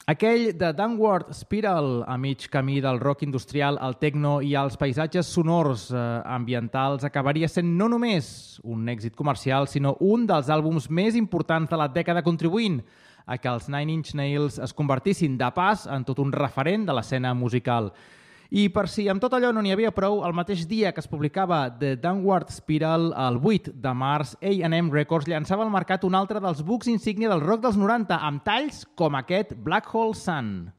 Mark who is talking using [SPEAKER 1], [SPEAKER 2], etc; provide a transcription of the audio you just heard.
[SPEAKER 1] Aquell de Downward Spiral, a mig camí del rock industrial, el techno i els paisatges sonors ambientals, acabaria sent no només un èxit comercial, sinó un dels àlbums més importants de la dècada, contribuint a que els Nine Inch Nails es convertissin de pas en tot un referent de l'escena musical. I per si amb tot allò no n'hi havia prou, el mateix dia que es publicava The Downward Spiral, el 8 de març, A&M Records llançava al mercat un altre dels bucs insígnia del rock dels 90, amb talls com aquest Black Hole Sun.